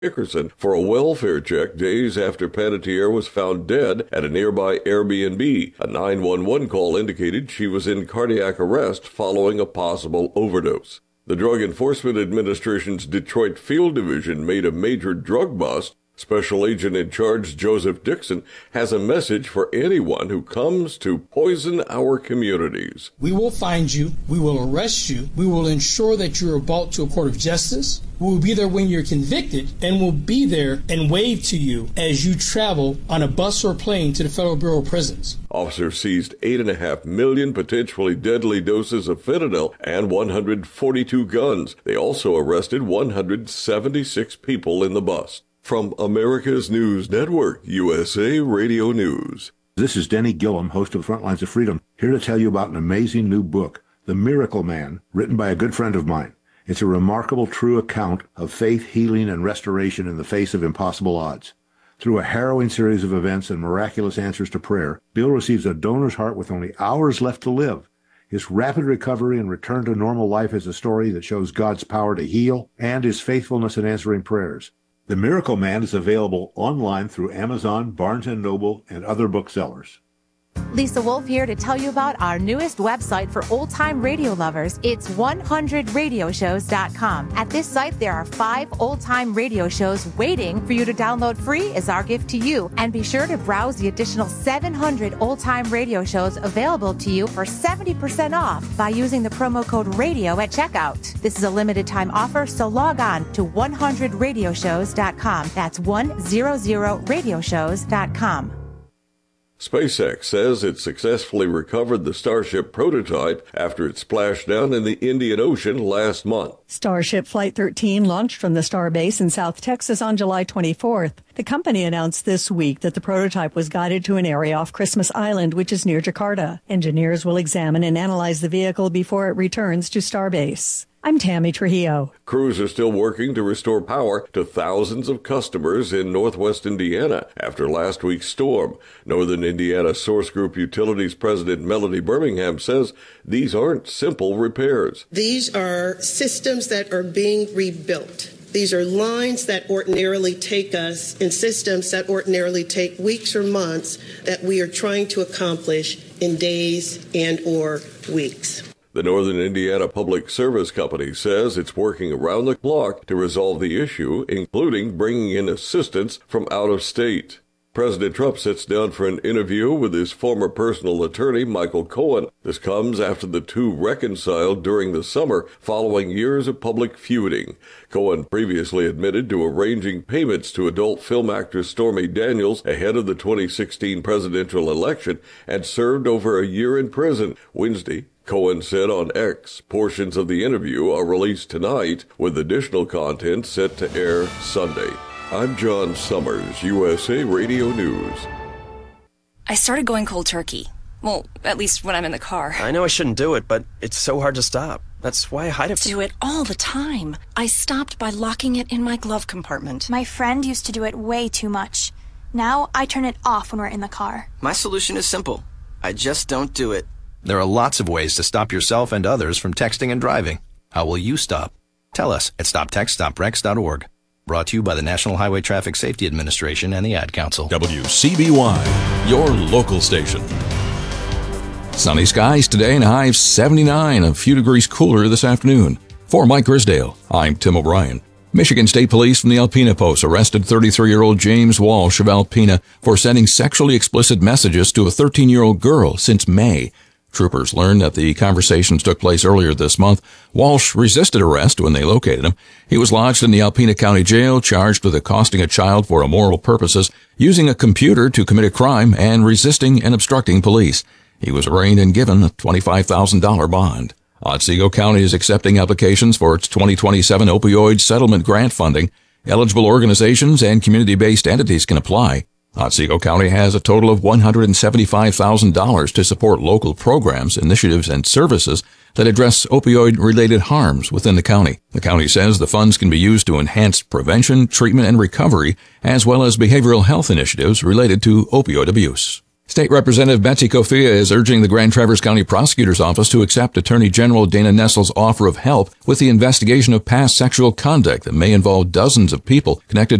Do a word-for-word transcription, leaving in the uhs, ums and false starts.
Dickerson for a welfare check days after Panettiere was found dead at a nearby Airbnb. A nine one one call indicated she was in cardiac arrest following a possible overdose. The Drug Enforcement Administration's Detroit Field Division made a major drug bust. Special Agent in Charge Joseph Dixon has a message for anyone who comes to poison our communities. We will find you, we will arrest you, we will ensure that you are brought to a court of justice, we will be there when you're convicted, and we'll be there and wave to you as you travel on a bus or plane to the Federal Bureau of Prisons. Officers seized eight point five million potentially deadly doses of fentanyl and one hundred forty-two guns. They also arrested one hundred seventy-six people in the bust. From America's News Network, U S A Radio News. This is Denny Gillum, host of Frontlines of Freedom, here to tell you about an amazing new book, The Miracle Man, written by a good friend of mine. It's a remarkable, true account of faith, healing, and restoration in the face of impossible odds. Through a harrowing series of events and miraculous answers to prayer, Bill receives a donor's heart with only hours left to live. His rapid recovery and return to normal life is a story that shows God's power to heal and his faithfulness in answering prayers. The Miracle Man is available online through Amazon, Barnes and Noble, and other booksellers. Lisa Wolf here to tell you about our newest website for old-time radio lovers. It's one hundred radio shows dot com. At this site, there are five old-time radio shows waiting for you to download free as our gift to you. And be sure to browse the additional seven hundred old-time radio shows available to you for seventy percent off by using the promo code RADIO at checkout. This is a limited-time offer, so log on to one hundred radio shows dot com. That's one hundred radio shows dot com. SpaceX says it successfully recovered the Starship prototype after it splashed down in the Indian Ocean last month. Starship Flight thirteen launched from the Starbase in South Texas on July twenty-fourth. The company announced this week that the prototype was guided to an area off Christmas Island, which is near Jakarta. Engineers will examine and analyze the vehicle before it returns to Starbase. I'm Tammy Trujillo. Crews are still working to restore power to thousands of customers in northwest Indiana after last week's storm. Northern Indiana Source Group Utilities President Melody Birmingham says these aren't simple repairs. These are systems that are being rebuilt. These are lines that ordinarily take us and systems that ordinarily take weeks or months that we are trying to accomplish in days and or weeks. The Northern Indiana Public Service Company says it's working around the clock to resolve the issue, including bringing in assistance from out of state. President Trump sits down for an interview with his former personal attorney, Michael Cohen. This comes after the two reconciled during the summer following years of public feuding. Cohen previously admitted to arranging payments to adult film actress Stormy Daniels ahead of the twenty sixteen presidential election and served over a year in prison. Wednesday, Cohen said on X, portions of the interview are released tonight, with additional content set to air Sunday. I'm John Summers, U S A Radio News. I started going cold turkey. Well, at least when I'm in the car. I know I shouldn't do it, but it's so hard to stop. That's why I hide it. Do it all the time. I stopped by locking it in my glove compartment. My friend used to do it way too much. Now I turn it off when we're in the car. My solution is simple. I just don't do it. There are lots of ways to stop yourself and others from texting and driving. How will you stop? Tell us at stop text stop wrecks dot org. Brought to you by the National Highway Traffic Safety Administration and the Ad Council. W C B Y, your local station. Sunny skies today and a high of seventy-nine, a few degrees cooler this afternoon. For Mike Grisdale, I'm Tim O'Brien. Michigan State Police from the Alpena Post arrested thirty-three-year-old James Walsh of Alpena for sending sexually explicit messages to a thirteen-year-old girl since May. Troopers learned that the conversations took place earlier this month. Walsh resisted arrest when they located him. He was lodged in the Alpena County Jail, charged with accosting a child for immoral purposes, using a computer to commit a crime, and resisting and obstructing police. He was arraigned and given a twenty-five thousand dollars bond. Otsego County is accepting applications for its twenty twenty-seven opioid settlement grant funding. Eligible organizations and community-based entities can apply. Otsego County has a total of one hundred seventy-five thousand dollars to support local programs, initiatives, and services that address opioid-related harms within the county. The county says the funds can be used to enhance prevention, treatment, and recovery, as well as behavioral health initiatives related to opioid abuse. State Representative Betsy Kofia is urging the Grand Traverse County Prosecutor's Office to accept Attorney General Dana Nessel's offer of help with the investigation of past sexual conduct that may involve dozens of people connected